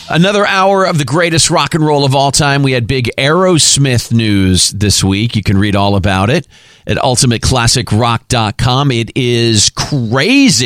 Another hour of the greatest rock and roll of all time. We had big Aerosmith news this week. You can read all about it at ultimateclassicrock.com. It is crazy